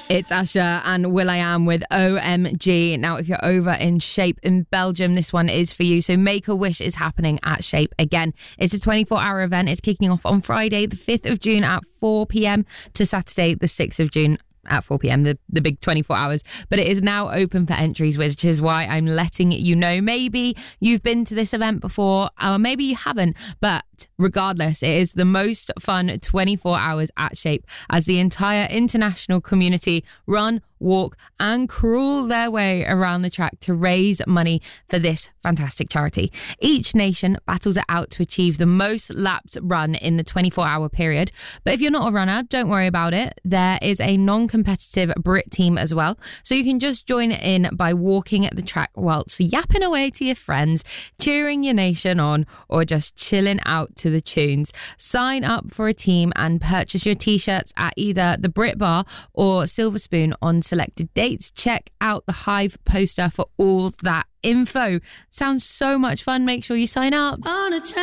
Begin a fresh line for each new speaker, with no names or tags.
It's Usher and will.i.am with OMG. Now, if you're over in Shape in Belgium, this one is for you. So Make a Wish is happening at Shape again. It's a 24-hour event. It's kicking off on Friday, the 5th of June at 4 p.m. to Saturday, the 6th of June at 4 p.m, the big 24 hours. But it is now open for entries, which is why I'm letting you know. Maybe you've been to this event before, or maybe you haven't, but regardless, it is the most fun 24 hours at Shape as the entire international community run, walk and crawl their way around the track to raise money for this fantastic charity. Each nation battles it out to achieve the most laps run in the 24-hour period. But if you're not a runner, don't worry about it. There is a non-competitive Brit team as well. So you can just join in by walking at the track whilst yapping away to your friends, cheering your nation on, or just chilling out to the tunes. Sign up for a team and purchase your t-shirts at either the Brit Bar or Silver Spoon on selected dates. Check out the Hive poster for all that info. Sounds so much fun. Make sure you sign up.